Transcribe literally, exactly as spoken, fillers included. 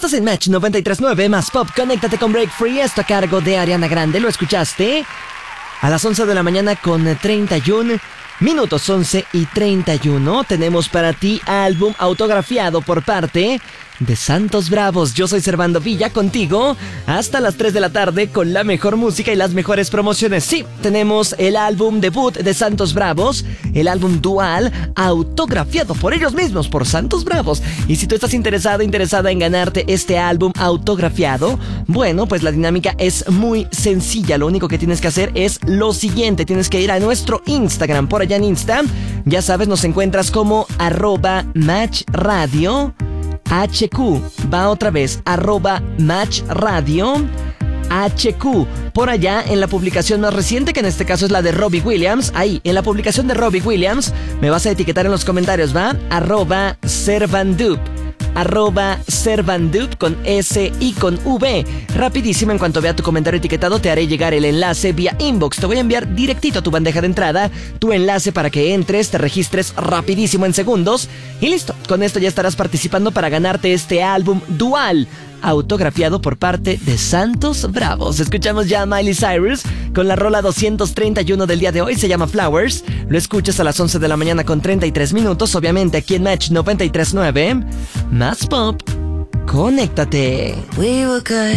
Estás en Match noventa y tres punto nueve más Pop. Conéctate con Break Free. Esto a cargo de Ariana Grande. ¿Lo escuchaste? A las once de la mañana con treinta y uno minutos. Once y treinta y uno. Tenemos para ti álbum autografiado por parte de Santos Bravos. Yo soy Servando Villa, contigo hasta las tres de la tarde con la mejor música y las mejores promociones. Sí, tenemos el álbum debut de Santos Bravos, el álbum dual autografiado por ellos mismos, por Santos Bravos. Y si tú estás interesado, interesada en ganarte este álbum autografiado, bueno, pues la dinámica es muy sencilla. Lo único que tienes que hacer es lo siguiente: tienes que ir a nuestro Instagram. Por allá en Insta, ya sabes, nos encuentras como arroba Match Radio H Q. Va otra vez, arroba Match Radio H Q. Por allá en la publicación más reciente, que en este caso es la de Robbie Williams, ahí, en la publicación de Robbie Williams, me vas a etiquetar en los comentarios, ¿va? Arroba Servandup. Arroba Servandup con S y con V. Rapidísimo, en cuanto vea tu comentario etiquetado, te haré llegar el enlace vía inbox. Te voy a enviar directito a tu bandeja de entrada tu enlace para que entres, te registres rapidísimo en segundos. Y listo, con esto ya estarás participando para ganarte este álbum dual autografiado por parte de Santos Bravos. Escuchamos ya a Miley Cyrus con la rola doscientos treinta y uno del día de hoy. Se llama Flowers. Lo escuchas a las once de la mañana con treinta y tres minutos. Obviamente aquí en Match noventa y tres punto nueve. Más Pop. Conéctate. We were good.